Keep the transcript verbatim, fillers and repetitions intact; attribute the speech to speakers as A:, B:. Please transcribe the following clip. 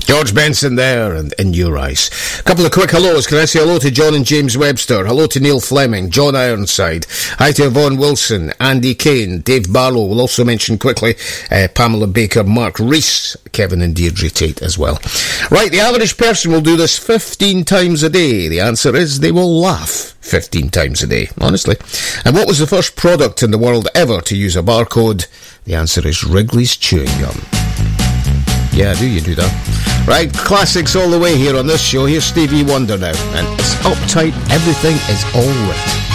A: George Benson there, and In Your Eyes. A couple of quick hellos. Can I say hello to John and James Webster? Hello to Neil Fleming, John Ironside. Hi to Yvonne Wilson, Andy Kane, Dave Barlow. We'll also mention quickly uh, Pamela Baker, Mark Rees, Kevin and Deirdre Tate as well. Right, the average person will do this fifteen times a day. The answer is they will laugh fifteen times a day, honestly. And what was the first product in the world ever to use a barcode? The answer is Wrigley's Chewing Gum. Yeah, do you do that? Right, classics all the way here on this show. Here's Stevie Wonder now, and it's Uptight, Everything Is Alright.